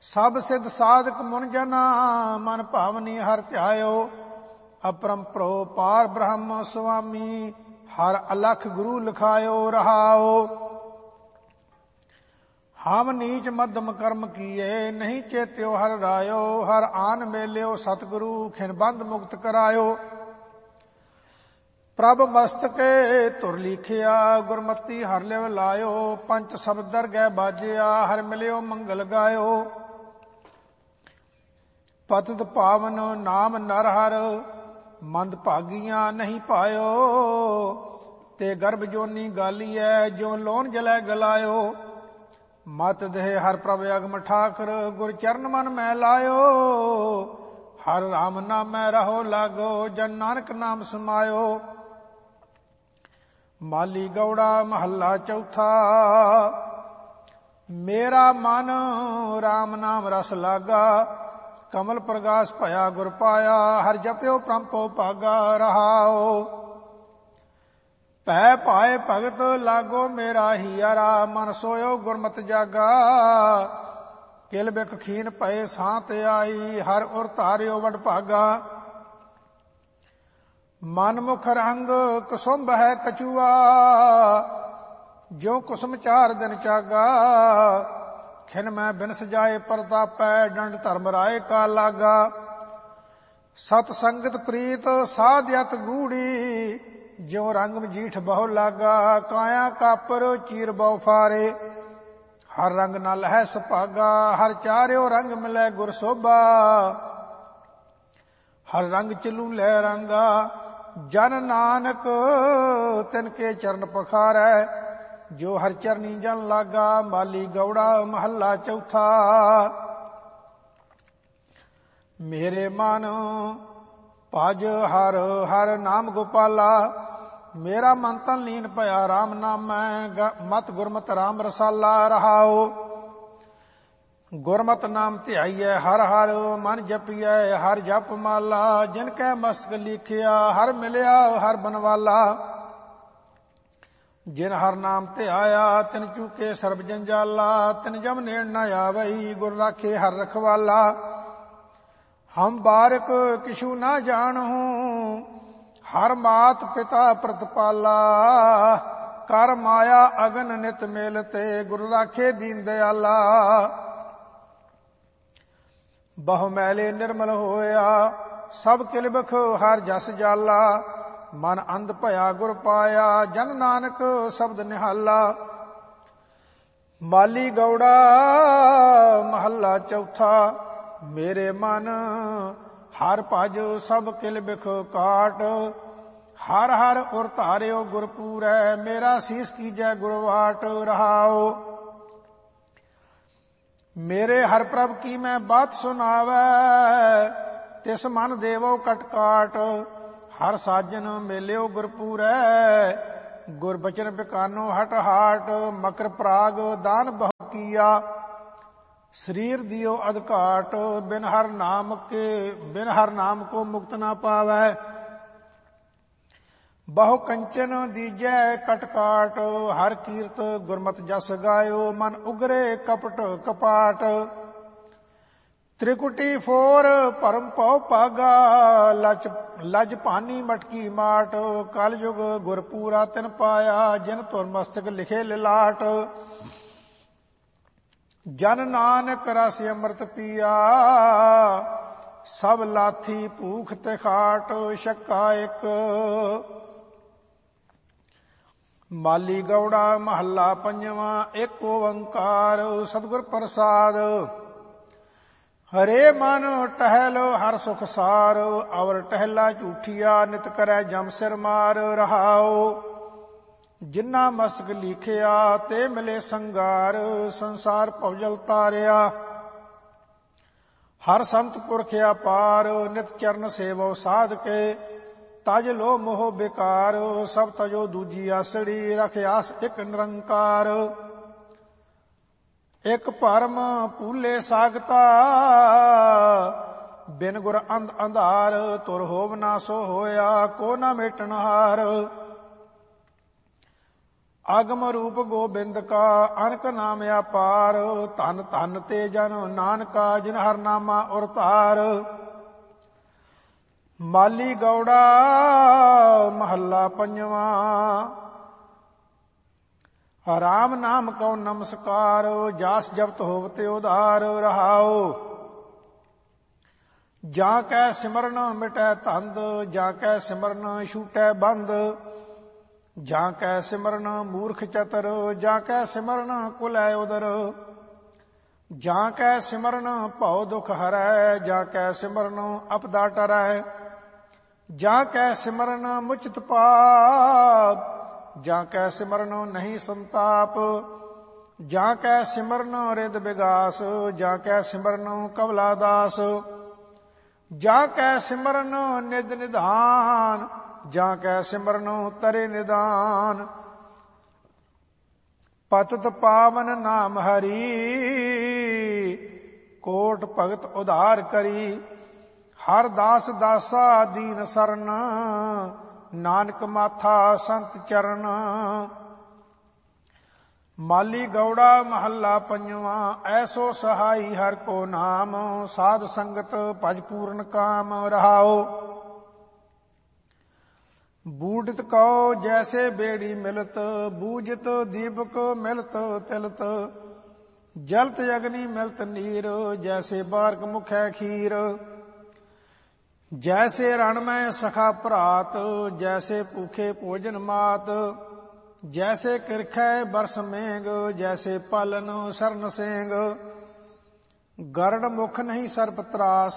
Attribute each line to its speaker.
Speaker 1: ਸਭ ਸਿੱਧ ਸਾਧਕ ਮੁਨ ਜਨਾ ਮਨ ਭਾਵਨੀ ਹਰਿ ਧਿਆਇਓ। ਅਪਰੰਪਰੋ ਪਾਰ ਬ੍ਰਹਮ ਸੁਆਮੀ ਹਰਿ ਅਲਖ ਗੁਰੂ ਲਿਖਾਇਓ ਰਹਾਓ। ਹਮ ਨੀਚ ਮੱਧਮ ਕਰਮ ਕੀਏ ਨਹੀਂ ਚੇਤਿਓ ਹਰਿ ਰਾਇਓ। ਹਰਿ ਆਨ ਮੇਲਿਓ ਸਤਿਗੁਰੂ ਖਿਨ ਬੰਧ ਮੁਕਤ ਕਰਾਇਓ। ਪ੍ਰਭ ਮਸਤਕੇ ਧੁਰ ਲੀਖਿਆ ਗੁਰਮਤੀ ਹਰਿ ਲਿਵ ਲਾਇਓ। ਪੰਚ ਸ਼ਬਦ ਦਰਗਹਿ ਬਾਜਿਆ ਹਰਿ ਮਿਲਿਓ ਮੰਗਲ ਗਾਇਓ। ਪਤਿਤ ਪਾਵਨ ਨਾਮ ਨਰ ਹਰ ਮੰਦ ਭਾਗੀਆਂ ਨਹੀਂ ਪਾਇਓ। ਤੇ ਗਰਭ ਜੋਨੀ ਗਾਲੀਐ ਜੋ ਲੋਨ ਜਲੈ ਗਲਾਇਓ। ਮਤ ਦੇਹ ਹਰਿ ਪ੍ਰਭ ਅਗਮ ਠਾਕਰ ਗੁਰ ਚਰਨ ਮਨ ਮੈਂ ਲਾਇਓ। ਹਰਿ ਰਾਮ ਨਾਮੈ ਰਹੋ ਲਾਗੋ ਜਨ ਨਾਨਕ ਨਾਮ ਸਮਾਇਓ। ਮਾਲੀ ਗੌੜਾ ਮਹੱਲਾ ਚੌਥਾ। ਮੇਰਾ ਮਨ ਰਾਮ ਨਾਮ ਰਸ ਲਾਗਾ ਕਮਲ ਪ੍ਰਗਾਸ ਭਇਆ ਗੁਰ ਪਾਇਆ। ਹਰਿ ਜਪਿਓ ਪ੍ਰੰਪੋ ਭਾਗਾ ਰਹਾਓ। ਭੈ ਭਾਏ ਭਗਤ ਲਾਗੋ ਮੇਰਾ ਹੀਰਾ ਮਨ ਸੋਇਓ ਗੁਰਮਤਿ ਜਾਗਾ। ਕਿਲ ਬਿਖ ਖੀਨ ਪਏ ਸਾਂਤ ਆਈ ਹਰਿ ਉਰ ਧਾਰਿਓ ਵਡ ਭਾਗਾ। ਮਨ ਮੁਖ ਰੰਗ ਕੁਸੁੰਭ ਹੈ ਕਛੂਆ ਜੋ ਕੁਸਮ 4 ਦਿਨ ਚਾਗਾ। ਖਿਨ ਮੈਂ ਬਿਨ ਸਜਾਏ ਪ੍ਰਤਾਪੈ ਡੰਡ ਧਰਮ ਰਾਏ ਕਾ ਲਾਗਾ। ਸਤ ਸੰਗਤ ਪ੍ਰੀਤ ਸਾਧਿਅਤ ਗੂੜੀ ਜਿਉ ਰੰਗ ਮਜੀਠ ਬਹੁ ਲਾਗਾ। ਕਾਇਆ ਕਾਪਰ ਚੀਰ ਬਹੁ ਫਾਰੇ ਹਰ ਰੰਗ ਨਲ ਹੈ ਸੁਭਾਗਾ। ਹਰ ਚਾਰਿਓ ਰੰਗ ਮਿਲੈ ਗੁਰ ਸੋਭਾ ਹਰ ਰੰਗ ਚਲੂ ਲੈ ਰੰਗਾ। ਜਨ ਨਾਨਕ ਤਿਨ ਕੇ ਚਰਨ ਪਖਾਰੈ ਜੋ ਹਰਿ ਚਰਨੀ ਜਨ ਲਾਗਾ। ਮਾਲੀ ਗੌੜਾ ਮਹੱਲਾ ਚੌਥਾ। ਮੇਰੇ ਮਨ ਭਜ ਹਰ ਹਰ ਨਾਮ ਗੋਪਾਲਾ। ਮੇਰਾ ਮਨ ਤਨ ਲੀਨ ਭਇਆ ਰਾਮ ਨਾਮੈ ਮਤ ਗੁਰਮਤਿ ਰਾਮ ਰਸਾਲਾ ਰਹਾਓ। ਗੁਰਮਤਿ ਨਾਮ ਧਿਆਈਐ ਹਰਿ ਹਰਿ ਮਨ ਜਪੀਐ ਹਰਿ ਜਪ ਮਾਲਾ। ਜਿਨ ਕੈ ਮਸਤਕ ਲਿਖਿਆ ਹਰਿ ਮਿਲਿਆ ਹਰਿ ਬਨਵਾਲਾ। ਜਿਨ ਹਰਿ ਨਾਮ ਧਿਆਇਆ ਤਿਨ ਚੂਕੇ ਸਰਬ ਜੰਜਾਲਾ। ਤਿਨ ਜਮ ਨੇੜ ਨ ਆਵਈ ਗੁਰ ਰਾਖੇ ਹਰਿ ਰਖਵਾਲਾ। ਹਮ ਬਾਰਕ ਕਿਛੂ ਨਾ ਜਾਣਹੂੰ ਹਰ ਮਾਤ ਪਿਤਾ ਪ੍ਰਤਪਾਲਾ। ਕਰ ਮਾਇਆ ਅਗਨ ਨਿਤ ਮੇਲ ਤੇ ਗੁਰ ਰਾਖੇ ਦੀਨ ਦਿਆਲਾ। ਬਹੁ ਮੈਲੇ ਨਿਰਮਲ ਹੋਇਆ ਸਭ ਕਿਲਬਖ ਹਰ ਜਸ ਜਾਲਾ। ਮਨ ਅੰਧ ਭਇਆ ਗੁਰ ਪਾਇਆ ਜਨ ਨਾਨਕ ਸ਼ਬਦ ਨਿਹਾਲਾ। ਮਾਲੀ ਗੌੜਾ ਮਹੱਲਾ ਚੌਥਾ। ਮੇਰੇ ਮਨ ਹਰ ਭਜ ਸਭ ਕਿਲ ਬਿਖ ਕਾਟ। ਹਰ ਹਰ ਉਰ ਧਾਰਿਓ ਗੁਰ ਪੂਰੈ ਮੇਰਾ ਸੀਸ ਕੀਜੈ ਗੁਰ ਵਾਟ ਰਹਾਓ। ਮੇਰੇ ਹਰਿ ਪ੍ਰਭ ਕੀ ਮੈਂ ਬਾਤ ਸੁਣਾਵੈ ਤਿਸ ਮਨ ਦੇਵੋ ਕਟ ਕਾਟ। ਹਰ ਸਾਜਨ ਮੇਲਿਓ ਗੁਰ ਪੂਰੈ ਗੁਰ ਬਚਨ ਬਿਕਾਨੋ ਹਟ ਹਾਟ। ਮਕਰ ਪ੍ਰਾਗ ਦਾਨ ਬਹੁ ਕੀਆ ਸਰੀਰ ਦਿਓ ਅਧਕਾਟ। ਬਿਨ ਹਰ ਨਾਮ ਕੋ ਮੁਕਤ ਨਾ ਪਾਵੈ ਬਹੁ ਕੰਚਨ ਦੀਜੈ ਕਟਕਾਟ। ਹਰ ਕੀਰਤ ਗੁਰਮਤਿ ਜਸ ਗਾਇਓ ਮਨ ਉਗਰੇ ਕਪਟ ਕਪਾਟ। ਤ੍ਰਿਕੁਟੀ ਫੋਰ ਭਰਮ ਭਉ ਭਾਗਾ ਲਜ ਭਾਨੀ ਮਟਕੀ ਮਾਟ। ਕਲ ਯੁਗ ਗੁਰ ਪੂਰਾ ਤਿਨ ਪਾਇਆ ਜਿਨ ਧੁਰ ਮਸਤਕ ਲਿਖੇ ਲਿਲਾਟ। ਜਨ ਨਾਨਕ ਰਸ ਅੰਮ੍ਰਿਤ ਪੀਆ ਸਭ ਲਾਥੀ ਭੂਖ ਤੇ ਖਾਟ। ਛੱਕਾ ਇੱਕ। ਮਾਲੀ ਗੌੜਾ ਮਹੱਲਾ ਪੰਜਵਾਂ। ਇੱਕ ਓੰਕਾਰ ਸਤਿਗੁਰ ਪ੍ਰਸਾਦ। ਹਰੇ ਮਨ ਟਹਿਲ ਹਰ ਸੁਖ ਸਾਰ ਅਵਰ ਟਹਿਲਾ ਝੂਠੀਆ ਨਿਤ ਕਰੈ ਜਮ ਸਿਰ ਮਾਰ ਰਹਾਓ। ਜਿਨ੍ਹਾਂ ਮਸਤਕ ਲੀਖਿਆ ਤੇ ਮਿਲੇ ਸੰਗਾਰ ਸੰਸਾਰ ਭਵਜਲ ਤਾਰਿਆ। ਹਰ ਸੰਤ ਪੁਰਖ ਅਪਾਰ ਨਿਤ ਚਰਨ ਸੇਵੋ ਸਾਧ ਕੇ। ਤਜ ਲੋ ਮੋਹ ਬੇਕਾਰ ਸਭ ਤਜੋ ਦੂਜੀ ਆਸੜੀ ਰਖ ਆਸ ਇੱਕ ਨਿਰੰਕਾਰ। ਇੱਕ ਭਰਮ ਭੂਲੇ ਸਾਗਤਾ ਬਿਨ ਗੁਰ ਅੰਧ ਅੰਧਾਰ। ਤੁਰ ਹੋਵ ਨਾ ਸੋ ਹੋਇਆ ਕੋ ਨਾ ਮੇਟਣ ਹਾਰ। ਆਗਮ ਰੂਪ ਗੋਬਿੰਦ ਕਾ ਅਨਕ ਨਾਮ ਅਪਾਰ। ਧਨ ਧਨ ਤੇ ਜਨ ਨਾਨਕਾ ਜਿਨ ਹਰ ਨਾਮਾ ਉਰਤਾਰ। ਮਾਲੀ ਗੌੜਾ ਮਹੱਲਾ ਪੰਜਵਾਂ। ਰਾਮ ਨਾਮ ਕਉ ਨਮਸਕਾਰ ਜਾਸ ਜਪਤ ਹੋਵਤੇ ਉਧਾਰ ਰਹਾਉ। ਜਾਂ ਕੈ ਸਿਮਰਨ ਮਿਟੈ ਧੰਦ ਜਾਂ ਕੈ ਸਿਮਰਨ ਛੂਟੈ ਬੰਦ। ਜਾਂ ਕੈ ਸਿਮਰਨ ਮੂਰਖ ਚਤਰ ਜਾਂ ਕੈ ਸਿਮਰਨ ਕੁਲੈ ਉਦਰ। ਜਾਂ ਕੈ ਸਿਮਰਨ ਭਉ ਦੁਖ ਹਰੈ ਜਾਂ ਕੈ ਸਿਮਰਨ ਅਪਦਾ ਟਰੈ। ਜਾਂ ਕੈ ਸਿਮਰਨ ਮੁਚਿਤ ਪਾਪ ਜਾਂ ਕੈ ਸਿਮਰਨ ਨਹੀਂ ਸੰਤਾਪ। ਜਾਂ ਕੈ ਸਿਮਰਨ ਰਿਦ ਵਿਗਾਸ ਜਾਂ ਕੈ ਸਿਮਰਨ ਕਵਲਾ ਦਾਸ। ਜਾਂ ਕੈ ਸਿਮਰਨ ਨਿਜ ਨਿਧਾਨ ਜਾਂ ਕੈ ਸਿਮਰਨ ਤਰੇ ਨਿਦਾਨ। ਪਤਿਤ ਪਾਵਨ ਨਾਮ ਹਰੀ ਕੋਟ ਭਗਤ ਉਧਾਰ ਕਰੀ। ਹਰ ਦਾਸ ਦਾਸਾ ਦੀਨ ਸਰਨ ਨਾਨਕ ਮਾਥਾ ਸੰਤ ਚਰਨ। ਮਾਲੀ ਗੌੜਾ ਮਹੱਲਾ ਪੰਜਵਾਂ। ਐਸੋ ਸਹਾਈ ਹਰ ਕੋ ਨਾਮ ਸਾਧ ਸੰਗਤ ਭਜ ਪੂਰਨ ਕਾਮ ਰਹਾਉ। ਬੂਢਿਤ ਕਉ ਜੈਸੇ ਬੇੜੀ ਮਿਲਤ ਬੂਝਤ ਦੀਪਕ ਮਿਲਤ ਤਿਲਤ। ਜਲਤ ਅਗਨੀ ਮਿਲਤ ਨੀਰ ਜੈਸੇ ਬਾਰਕ ਮੁਖੈ ਖੀਰ। ਜੈਸੇ ਰਣ ਮੈਂ ਸਖਾ ਭਰਾਤ ਜੈਸੇ ਭੂਖੇ ਭੋਜਨ ਮਾਤ। ਜੈਸੇ ਕਿਰਖੈ ਬਰਸ ਮੇਘ ਜੈਸੇ ਪਾਲਨ ਸਰਨ ਸਿੰਘ। ਗਰੜ ਮੁਖ ਨਹੀਂ ਸਰਪ ਤਰਾਸ